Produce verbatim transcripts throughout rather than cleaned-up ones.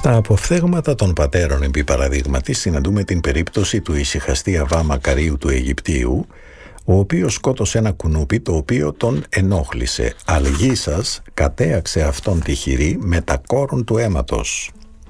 Στα αποφθέγματα των πατέρων, επί παραδείγματι, συναντούμε την περίπτωση του ησυχαστή Αβά Μακαρίου του Αιγυπτίου, ο οποίος σκότωσε ένα κουνούπι το οποίο τον ενόχλησε. Αλγίσας κατέαξε αυτόν τη χειρή με τα κόρουν του αίματος.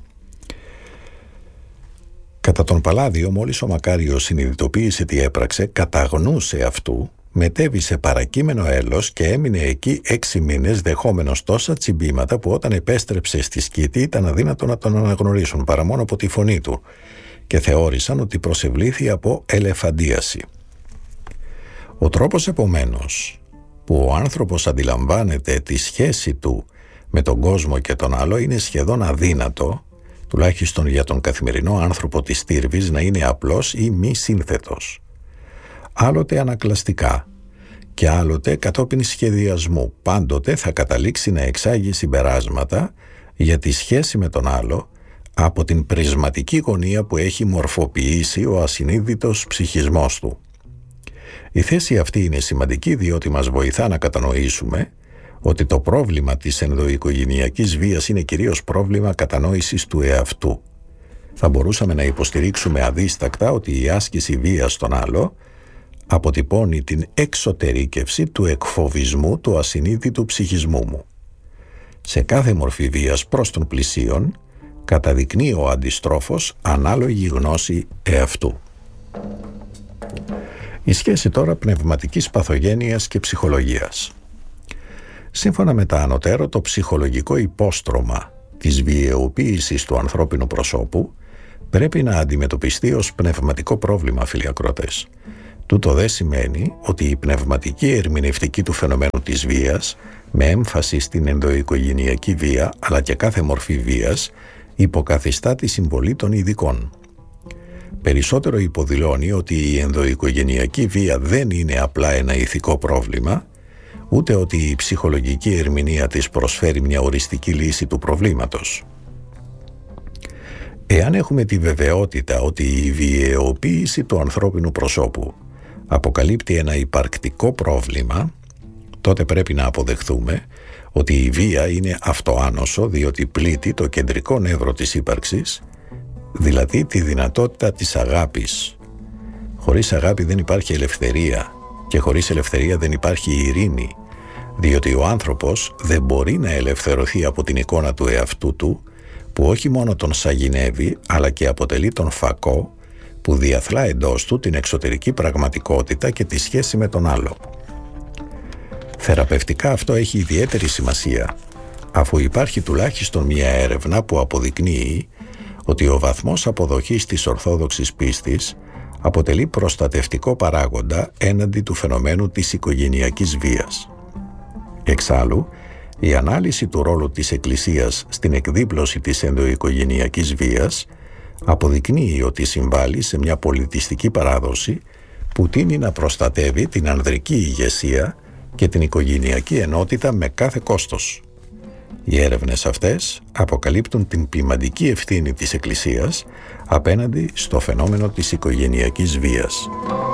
Κατά τον Παλάδιο, μόλις ο Μακάριος συνειδητοποίησε τι έπραξε, καταγνούσε αυτού, μετέβησε παρακείμενο έλος και έμεινε εκεί έξι μήνες, δεχόμενος τόσα τσιμπήματα που όταν επέστρεψε στη σκήτη ήταν αδύνατο να τον αναγνωρίσουν παρά μόνο από τη φωνή του και θεώρησαν ότι προσευλήθη από ελεφαντίαση. Ο τρόπος επομένως που ο άνθρωπος αντιλαμβάνεται τη σχέση του με τον κόσμο και τον άλλο είναι σχεδόν αδύνατο, τουλάχιστον για τον καθημερινό άνθρωπο της Τύρβης, να είναι απλός ή μη σύνθετος. Άλλοτε ανακλαστικά και άλλοτε κατόπιν σχεδιασμού, πάντοτε θα καταλήξει να εξάγει συμπεράσματα για τη σχέση με τον άλλο από την πρισματική γωνία που έχει μορφοποιήσει ο ασυνείδητος ψυχισμός του. Η θέση αυτή είναι σημαντική διότι μας βοηθά να κατανοήσουμε ότι το πρόβλημα της ενδοοικογενειακής βίας είναι κυρίως πρόβλημα κατανόησης του εαυτού. Θα μπορούσαμε να υποστηρίξουμε αδίστακτα ότι η άσκηση βίας στον άλλο αποτυπώνει την εξωτερήκευση του εκφοβισμού του ασυνείδητου ψυχισμού μου. Σε κάθε μορφή βίας προς τον πλησίον καταδεικνύει ο αντιστρόφος ανάλογη γνώση εαυτού. Η σχέση τώρα πνευματικής παθογένειας και ψυχολογίας. Σύμφωνα με τα ανωτέρω, το ψυχολογικό υπόστρωμα της βιαιοποίησης του ανθρώπινου προσώπου πρέπει να αντιμετωπιστεί ως πνευματικό πρόβλημα, φίλοι ακροατές. Τούτο δε σημαίνει ότι η πνευματική ερμηνευτική του φαινομένου της βίας, με έμφαση στην ενδοοικογενειακή βία αλλά και κάθε μορφή βίας, υποκαθιστά τη συμβολή των ειδικών. Περισσότερο υποδηλώνει ότι η ενδοοικογενειακή βία δεν είναι απλά ένα ηθικό πρόβλημα, ούτε ότι η ψυχολογική ερμηνεία της προσφέρει μια οριστική λύση του προβλήματος. Εάν έχουμε τη βεβαιότητα ότι η βιαιοποίηση του ανθρώπινου προσώπου αποκαλύπτει ένα υπαρκτικό πρόβλημα, τότε πρέπει να αποδεχθούμε ότι η βία είναι αυτοάνωσο διότι πλήττει το κεντρικό νεύρο της ύπαρξης, δηλαδή τη δυνατότητα της αγάπης. Χωρίς αγάπη δεν υπάρχει ελευθερία και χωρίς ελευθερία δεν υπάρχει ειρήνη, διότι ο άνθρωπος δεν μπορεί να ελευθερωθεί από την εικόνα του εαυτού του, που όχι μόνο τον σαγηνεύει, αλλά και αποτελεί τον φακό που διαθλά εντός του την εξωτερική πραγματικότητα και τη σχέση με τον άλλο. Θεραπευτικά αυτό έχει ιδιαίτερη σημασία, αφού υπάρχει τουλάχιστον μια έρευνα που αποδεικνύει ότι ο βαθμός αποδοχής της ορθόδοξης πίστης αποτελεί προστατευτικό παράγοντα έναντι του φαινομένου της οικογενειακής βίας. Εξάλλου, η ανάλυση του ρόλου της Εκκλησίας στην εκδίπλωση της ενδοοικογενειακής βίας αποδεικνύει ότι συμβάλλει σε μια πολιτιστική παράδοση που τείνει να προστατεύει την ανδρική ηγεσία και την οικογενειακή ενότητα με κάθε κόστος. Οι έρευνες αυτές αποκαλύπτουν την ποιμαντική ευθύνη της Εκκλησίας απέναντι στο φαινόμενο της οικογενειακής βίας.